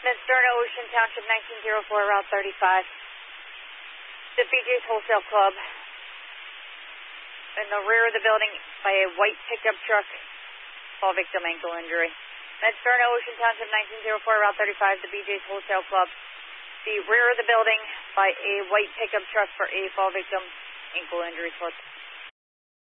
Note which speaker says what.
Speaker 1: Sterna Ocean Township 1904, Route 35. The BJ's Wholesale Club. In the rear of the building by a white pickup truck. Fall victim ankle injury. Sterna Ocean Township 1904, Route 35, the BJ's Wholesale Club. The rear of the building by a white pickup truck for a fall victim ankle injury.